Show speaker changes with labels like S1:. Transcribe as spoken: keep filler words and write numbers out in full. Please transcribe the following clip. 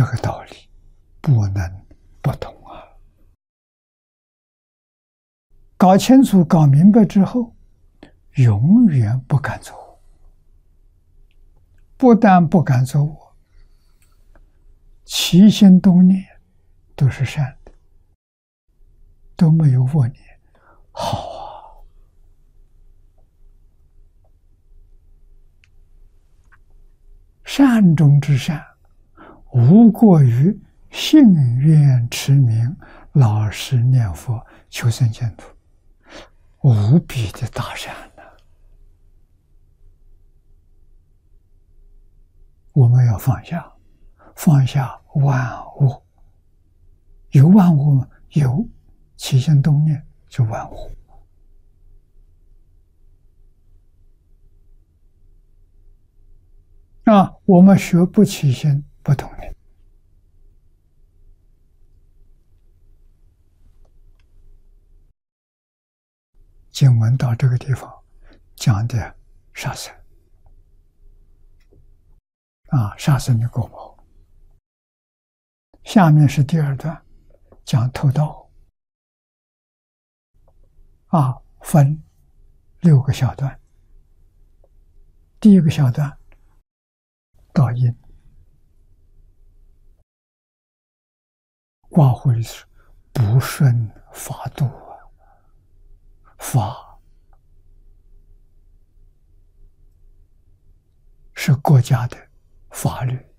S1: 这个道理不能不懂啊！搞清楚、搞明白之后，永远不敢走我。不但不敢走我，起心动念都是善的，都没有恶念。好啊！善中之善，无过于信愿持名、老实念佛、求生净土，无比的大善呢、啊！我们要放下，放下万物。有万物吗？有，起心动念就万物。啊，我们学不起心不动念。经文到这个地方讲的杀生啊，杀生的果报。下面是第二段，讲偷盗啊，分六个小段。第一个小段，盗因，挂乎意思不顺法度啊，法是国家的法律，